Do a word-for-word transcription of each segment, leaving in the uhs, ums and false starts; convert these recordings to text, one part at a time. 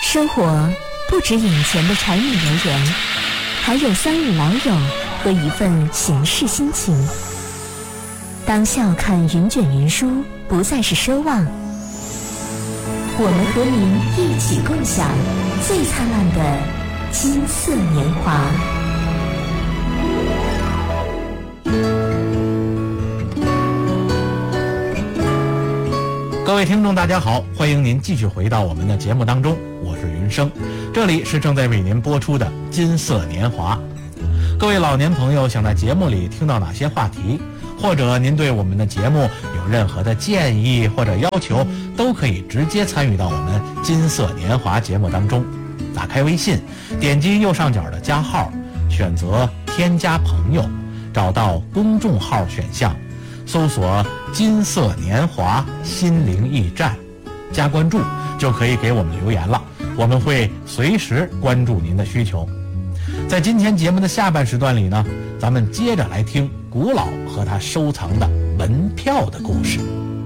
生活不止眼前的柴米油盐，还有三五老友和一份闲适心情。当笑看云卷云舒不再是奢望，我们和您一起共享最灿烂的金色年华。 各位听众大家好，欢迎您继续回到我们的节目当中，我是云生，这里是正在为您播出的金色年华。各位老年朋友想在节目里听到哪些话题，或者您对我们的节目有任何的建议或者要求，都可以直接参与到我们金色年华节目当中。打开微信，点击右上角的加号，选择添加朋友，找到公众号选项，搜索金色年华心灵驿站，加关注就可以给我们留言了，我们会随时关注您的需求。在今天节目的下半时段里呢，咱们接着来听古老和他收藏的门票的故事。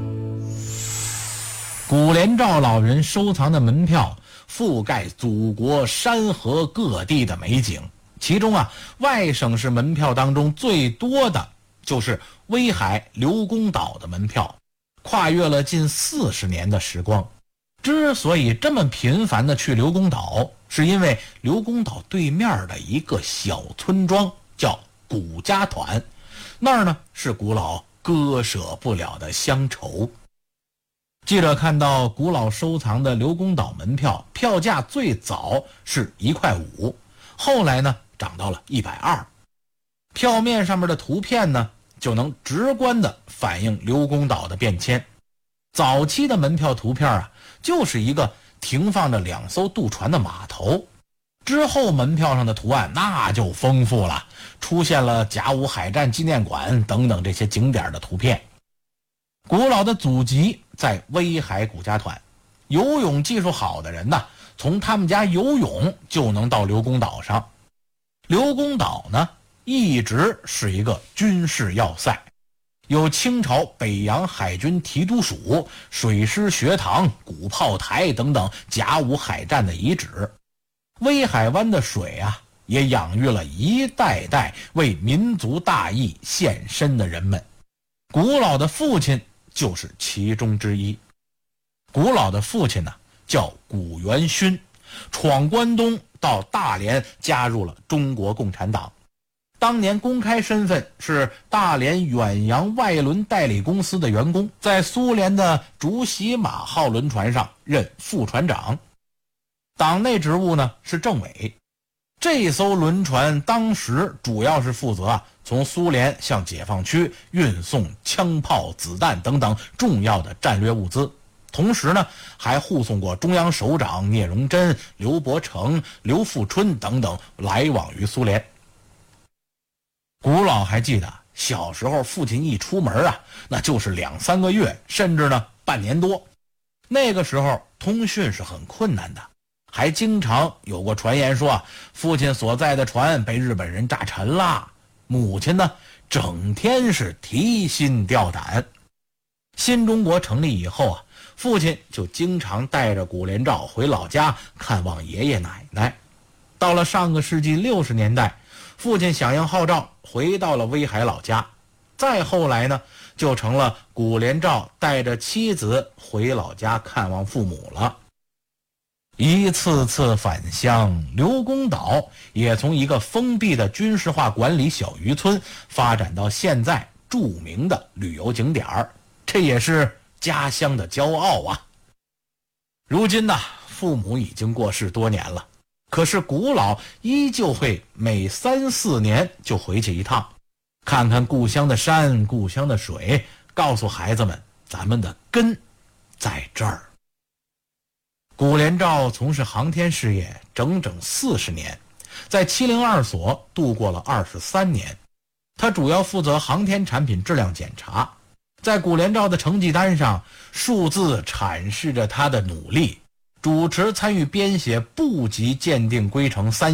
古连照老人收藏的门票覆盖祖国山河各地的美景，其中啊，外省市门票当中最多的就是威海刘公岛的门票，跨越了近四十年的时光。之所以这么频繁的去刘公岛，是因为刘公岛对面的一个小村庄叫古家团，那儿呢是古老割舍不了的乡愁。记者看到古老收藏的刘公岛门票，票价最早是一块五，后来呢涨到了一百二。票面上面的图片呢，就能直观地反映刘公岛的变迁。早期的门票图片啊，就是一个停放着两艘渡船的码头。之后门票上的图案那就丰富了，出现了甲午海战纪念馆等等这些景点的图片。古老的祖籍在威海古家团，游泳技术好的人呢，从他们家游泳就能到刘公岛上。刘公岛呢，一直是一个军事要塞，有清朝北洋海军提督署、水师学堂、鼓炮台等等甲午海战的遗址。威海湾的水啊，也养育了一代代为民族大义献身的人们。古老的父亲就是其中之一。古老的父亲呢，叫古元勋，闯关东到大连，加入了中国共产党。当年公开身份是大连远洋外轮代理公司的员工，在苏联的竹喜马号轮船上任副船长，党内职务呢是政委。这艘轮船当时主要是负责啊，从苏联向解放区运送枪炮、子弹等等重要的战略物资，同时呢，还护送过中央首长聂荣臻、刘伯承、刘富春等等来往于苏联。古老还记得小时候父亲一出门啊，那就是两三个月，甚至呢半年多。那个时候通讯是很困难的，还经常有过传言说啊，父亲所在的船被日本人炸沉了。母亲呢，整天是提心吊胆。新中国成立以后啊，父亲就经常带着古连照回老家看望爷爷奶奶。到了上个世纪六十年代，父亲响应号召回到了威海老家。再后来呢，就成了古连照带着妻子回老家看望父母了。一次次返乡，刘公岛也从一个封闭的军事化管理小渔村发展到现在著名的旅游景点儿，这也是家乡的骄傲啊。如今呢，父母已经过世多年了，可是古老依旧会每三四年就回去一趟，看看故乡的山、故乡的水，告诉孩子们，咱们的根在这儿。古连照从事航天事业整整四十年，在七零二所度过了二十三年。他主要负责航天产品质量检查，在古连照的成绩单上，数字阐释着他的努力。主持参与编写部级鉴定规程三项，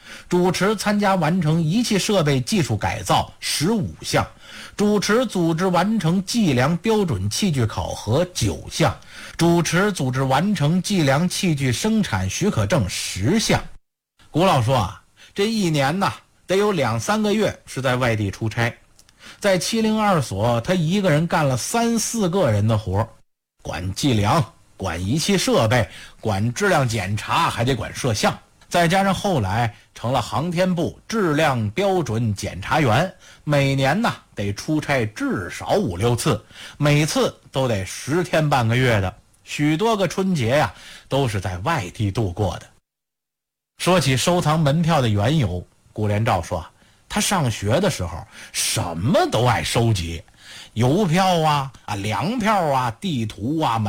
主持参加完成仪器设备技术改造十五项，主持组织完成计量标准器具考核九项，主持组织完成计量器具生产许可证十项。古老说啊，这一年呐得有两三个月是在外地出差，在七零二所他一个人干了三四个人的活，管计量，管仪器设备，管质量检查，还得管摄像，再加上后来成了航天部质量标准检查员，每年呢得出差至少五六次，每次都得十天半个月的，许多个春节呀都是在外地度过的。说起收藏门票的缘由，顾连照说他上学的时候什么都爱收集，邮票啊、啊粮票啊、地图啊、